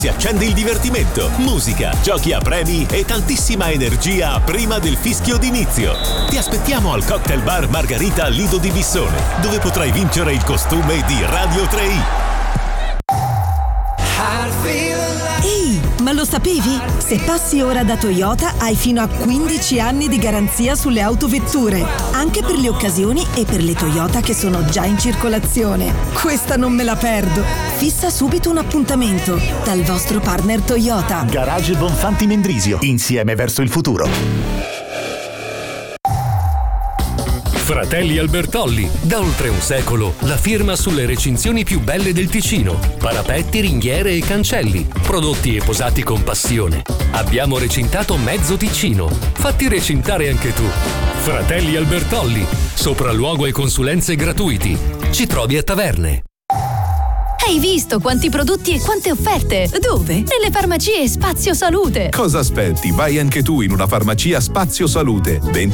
Si accende il divertimento, musica, giochi a premi e tantissima energia prima del fischio d'inizio. Ti aspettiamo al Cocktail Bar Margarita Lido di Bissone, dove potrai vincere il costume di Radio 3i. Ehi, ma lo sapevi? Se passi ora da Toyota hai fino a 15 anni di garanzia sulle autovetture, anche per le occasioni e per le Toyota che sono già in circolazione. Questa non me la perdo. Fissa subito un appuntamento dal vostro partner Toyota. Garage Bonfanti Mendrisio, insieme verso il futuro. Fratelli Albertolli, da oltre un secolo, la firma sulle recinzioni più belle del Ticino. Parapetti, ringhiere e cancelli, prodotti e posati con passione. Abbiamo recintato mezzo Ticino. Fatti recintare anche tu. Fratelli Albertolli, sopralluogo e consulenze gratuiti. Ci trovi a Taverne. Hai visto quanti prodotti e quante offerte? Dove? Nelle farmacie Spazio Salute. Cosa aspetti? Vai anche tu in una farmacia Spazio Salute.